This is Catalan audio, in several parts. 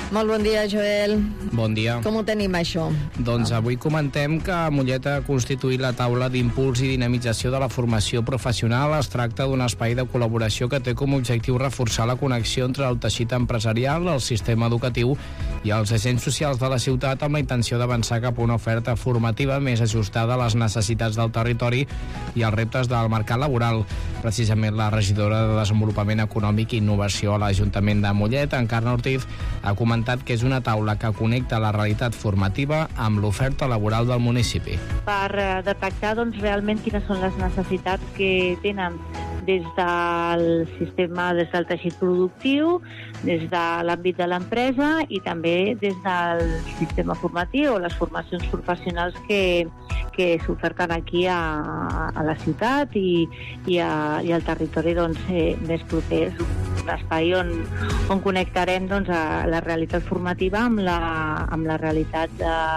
Molt bon dia, Joel. Bon dia. Com ho tenim, això? Doncs avui comentem que Mollet ha constituït la taula d'impuls i dinamització de la formació professional. Es tracta d'un espai de col·laboració que té com a objectiu reforçar la connexió entre el teixit empresarial, el sistema educatiu i els agents socials de la ciutat amb la intenció d'avançar cap a una oferta formativa més ajustada a les necessitats del territori i als reptes del mercat laboral. Precisament la regidora de Desenvolupament Econòmic i Innovació a l'Ajuntament de Mollet, Encarna Ortiz, ha comentat que és una taula que connecta la realitat formativa amb l'oferta laboral del municipi. Per detectar realment quines són les necessitats que tenen des del sistema, des del teixit productiu, des de l'àmbit de l'empresa i també des del sistema formatiu o les formacions professionals que s'oferten aquí a la ciutat i al territori més proper. Un espai on connectarem a la realitat formativa amb la realitat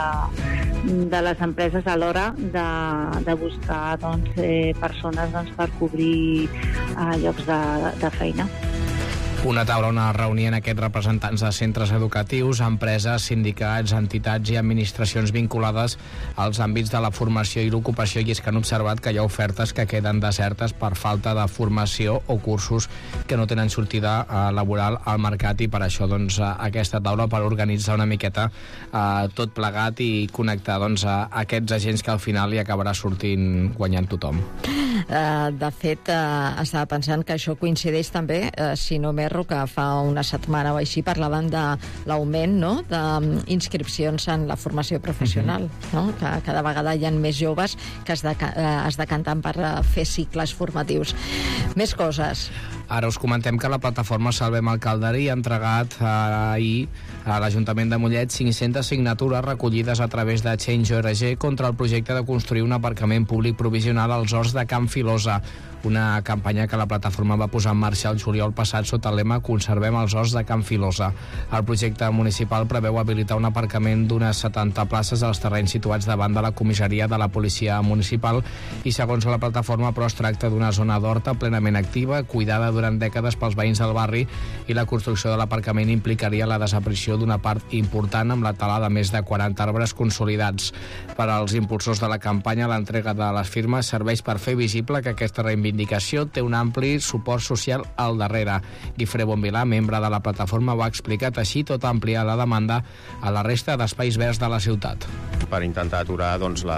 de les empreses a l'hora de buscar persones per cobrir llocs de feina. Una taula on es reunien aquests representants de centres educatius, empreses, sindicats, entitats i administracions vinculades als àmbits de la formació i l'ocupació, i és que han observat que hi ha ofertes que queden desertes per falta de formació o cursos que no tenen sortida laboral al mercat, i per això aquesta taula per organitzar una miqueta tot plegat i connectar aquests agents que al final hi acabarà sortint guanyant tothom. De fet, estava pensant que això coincideix també, si no m'erro, que fa una setmana o així parlaven de l'augment d'inscripcions en la formació professional, que cada vegada hi ha més joves que es decanten per fer cicles formatius. Més coses. Ara us comentem que la plataforma Salvem el Caldari ha entregat ahir a l'Ajuntament de Mollet 500 signatures recollides a través de Change.org contra el projecte de construir un aparcament públic provisional als horts de Can Filosa, una campanya que la plataforma va posar en marxa el juliol passat sota el lema Conservem els horts de Can Filosa. El projecte municipal preveu habilitar un aparcament d'unes 70 places als terrenys situats davant de la comissaria de la policia municipal, i segons la plataforma es tracta d'una zona d'horta plenament activa, cuidada durant dècades pels veïns del barri, i la construcció de l'aparcament implicaria la desaparició d'una part important amb la tala de més de 40 arbres consolidats. Per als impulsors de la campanya, l'entrega de les firmes serveix per fer visible que aquesta reivindicació té un ampli suport social al darrere. Guifré Bonvilà, membre de la plataforma, ho ha explicat així, tot a ampliar la demanda a la resta d'espais verds de la ciutat. Per intentar aturar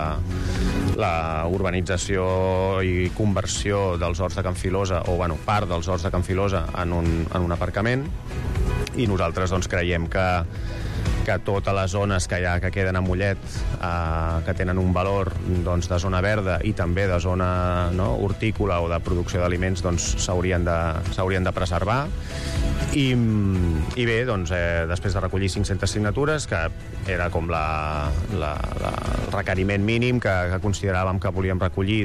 la urbanització i conversió dels horts de Can Filosa, o part dels horts de Can Filosa en un aparcament, i nosaltres creiem que totes les zones que queden a Mollet, que tenen un valor de zona verda i també de zona hortícola o de producció d'aliments, s'haurien de preservar. I bé, després de recollir 500 signatures, que era com el requeriment mínim que consideràvem que volíem recollir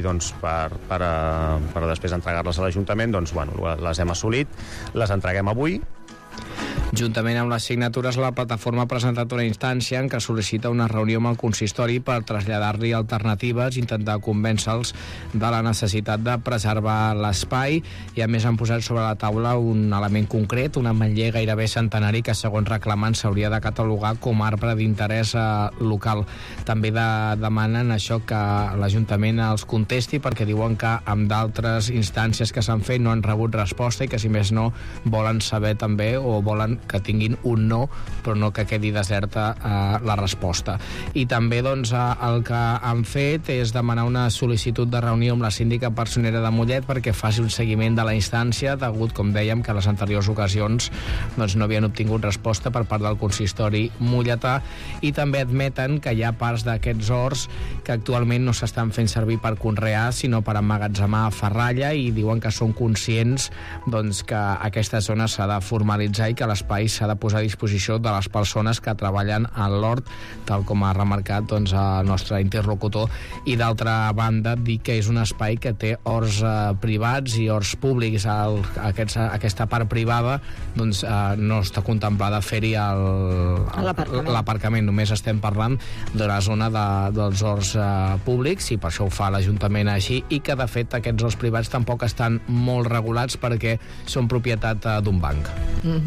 per després entregar-les a l'Ajuntament, les hem assolit, les entreguem avui. Juntament amb les signatures, la plataforma ha presentat una instància en què sol·licita una reunió amb el consistori per traslladar-li alternatives, intentar convèncer-los de la necessitat de preservar l'espai, i a més han posat sobre la taula un element concret, un ametller gairebé centenari que, segons reclamen, s'hauria de catalogar com arbre d'interès local. També demanen això, que l'Ajuntament els contesti, perquè diuen que amb d'altres instàncies que s'han fet no han rebut resposta, i que, si més no, volen saber també, o volen que tinguin un no, però no que quedi deserta la resposta. I també el que han fet és demanar una sol·licitud de reunió amb la síndica personera de Mollet perquè faci un seguiment de la instància, degut, com dèiem, que a les anteriors ocasions no havien obtingut resposta per part del consistori molletà. I també admeten que hi ha parts d'aquests horts que actualment no s'estan fent servir per conrear, sinó per emmagatzemar ferralla, i diuen que són conscients que aquesta zona s'ha de formalitzar i que l'espai s'ha de posar a disposició de les persones que treballen a l'hort, tal com ha remarcat el nostre interlocutor. I d'altra banda, dir que és un espai que té horts privats i horts públics. Aquesta part privada no està contemplada fer-hi l'aparcament, només estem parlant de la zona dels horts públics, i per això ho fa l'Ajuntament així, i que de fet aquests horts privats tampoc estan molt regulats perquè són propietat d'un banc.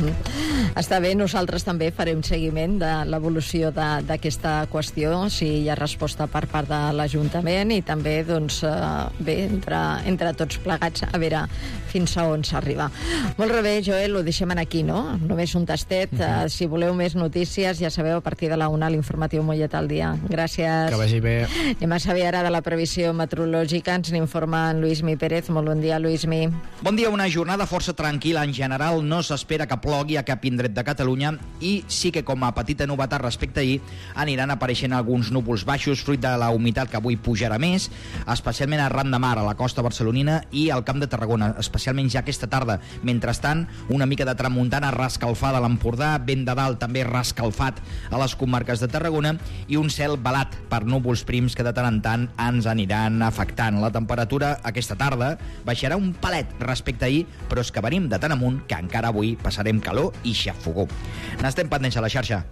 Està bé, nosaltres també farem seguiment de l'evolució d'aquesta qüestió, si hi ha resposta per part de l'Ajuntament, i també, doncs, bé, entre tots plegats, a veure fins a on s'arriba. Molt bé, Joel, ho deixem aquí, no? Només un tastet. Si voleu més notícies, ja sabeu, a partir de la 1, l'informatiu Mollet al dia. Gràcies. Que vagi bé. Anem a saber ara de la previsió meteorològica. Ens n'informa en Lluïsmi Pérez. Molt bon dia, Lluïsmi. Bon dia, una jornada força tranquil·la en general. No s'espera que plogui a cap indret de Catalunya i sí que, com a petita novetat respecte a ahir, aniran apareixent alguns núvols baixos fruit de la humitat que avui pujarà més, especialment arran de mar a la costa barcelonina i al Camp de Tarragona, especialment ja aquesta tarda. Mentrestant, una mica de tramuntana rascalfada a l'Empordà, vent de dalt també rascalfat a les comarques de Tarragona i un cel velat per núvols prims que de tant en tant ens aniran afectant. La temperatura aquesta tarda baixarà un palet respecte a ahir, però és que venim de tan amunt que encara avui passarem calor i xafogó. N'estem pendents a la xarxa.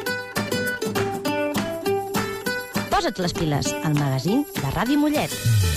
Posa't les piles, al magazín de Ràdio Mollet.